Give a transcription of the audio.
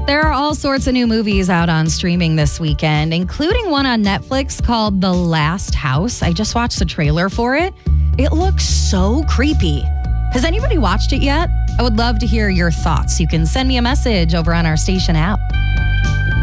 There are all sorts of new movies out on streaming this weekend, including one on Netflix called The Last House. I just watched the trailer for it. It looks so creepy. Has anybody watched it yet? I would love to hear your thoughts. You can send me a message over on our station app.